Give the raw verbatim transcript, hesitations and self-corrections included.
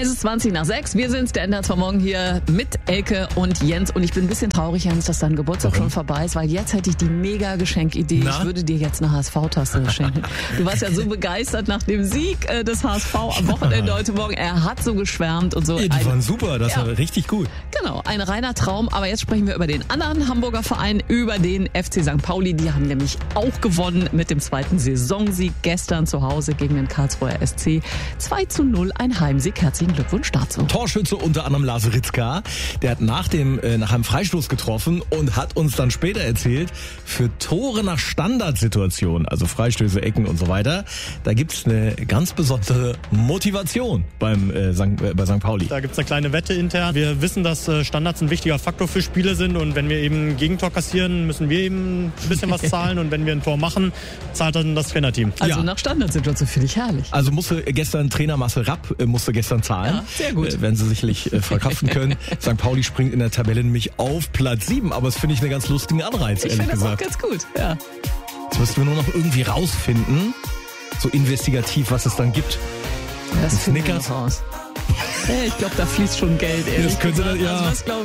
Es ist zwanzig nach sechs. Wir sind's, der N D R zwei Morgen hier mit Elke und Jens. Und ich bin ein bisschen traurig, Jens, dass dein Geburtstag Warum? schon vorbei ist, weil jetzt hätte ich die mega Geschenkidee. Na? Ich würde dir jetzt eine H S V-Tasse schenken. Du warst ja so begeistert nach dem Sieg äh, des H S V am Wochenende heute Morgen. Er hat so geschwärmt und so. Ja, die Ein- waren super, das Ja. war richtig gut. Genau, ein reiner Traum. Aber jetzt sprechen wir über den anderen Hamburger Verein, über den F C Sankt Pauli. Die haben nämlich auch gewonnen mit dem zweiten Saisonsieg gestern zu Hause gegen den Karlsruher S C. zwei zu null, ein Heimsieg. Herzlichen Glückwunsch dazu. Torschütze unter anderem Lars Ritzka, der hat nach dem äh, nach einem Freistoß getroffen und hat uns dann später erzählt, für Tore nach Standardsituationen, also Freistöße, Ecken und so weiter, da gibt's eine ganz besondere Motivation beim äh, Sankt, äh, bei Sankt Pauli. Da gibt's eine kleine Wette intern. Wir wissen, dass äh, Standards ein wichtiger Faktor für Spiele sind und wenn wir eben ein Gegentor kassieren, müssen wir eben ein bisschen was zahlen und wenn wir ein Tor machen, zahlt dann das Trainerteam. Also Ja. nach Standardsituation finde ich herrlich. Also musste gestern Trainer Marcel Rapp äh, musste gestern zahlen. Ja, sehr gut. Äh, werden sie sicherlich äh, verkraften können. Sankt Pauli springt in der Tabelle nämlich auf Platz sieben, aber das finde ich einen ganz lustigen Anreiz, Ich ehrlich finde das auch gesagt. ganz gut. Ja. Jetzt müssten wir nur noch irgendwie rausfinden, so investigativ, was es dann gibt. Das finden wir Snickers? noch raus. Hey, ich glaube, da fließt schon Geld, ehrlich Das könnte gesagt. dann- ja. Also das glaube